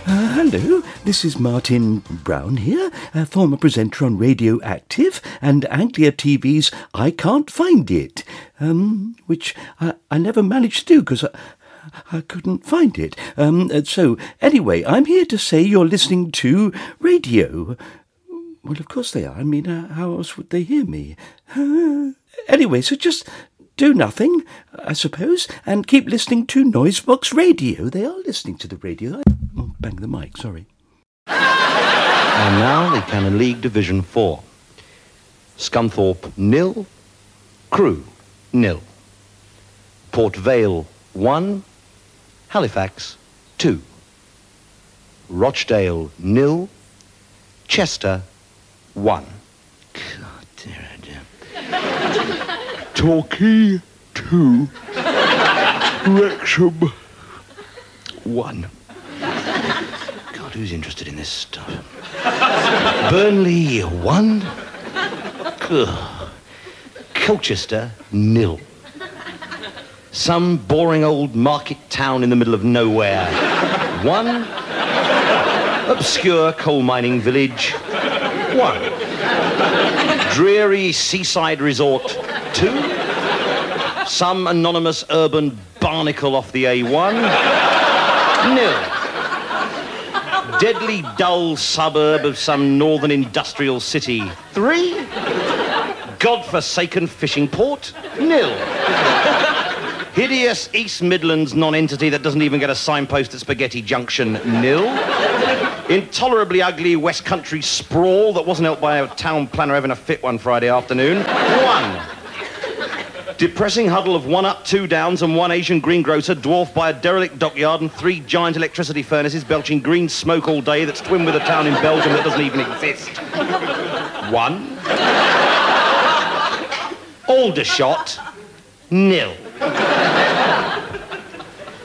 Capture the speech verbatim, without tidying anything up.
Uh, hello, this is Martin Brown here, a former presenter on Radioactive and Anglia T V's I Can't Find It, um, which I, I never managed to do because I, I couldn't find it. Um, so, anyway, I'm here to say you're listening to radio. Well, of course they are. I mean, uh, how else would they hear me? Uh, anyway, so just do nothing, I suppose, and keep listening to Noisebox Radio. They are listening to the radio. I oh, bang the mic, sorry. And now the Cannon League Division four. Scunthorpe nil, Crewe nil. Port Vale one, Halifax two. Rochdale nil, Chester one. God, dear, oh dear. Torquay two, Wrexham one. God, who's interested in this stuff? Burnley one, Colchester nil. Some boring old market town in the middle of nowhere one, obscure coal mining village one, dreary seaside resort two, some anonymous urban barnacle off the A one nil, deadly dull suburb of some northern industrial city three, godforsaken fishing port nil, hideous East Midlands non-entity that doesn't even get a signpost at Spaghetti Junction nil, intolerably ugly West Country sprawl that wasn't helped by a town planner having a fit one Friday afternoon one, depressing huddle of one up, two downs and one Asian greengrocer dwarfed by a derelict dockyard and three giant electricity furnaces belching green smoke all day that's twinned with a town in Belgium that doesn't even exist one, Aldershot nil.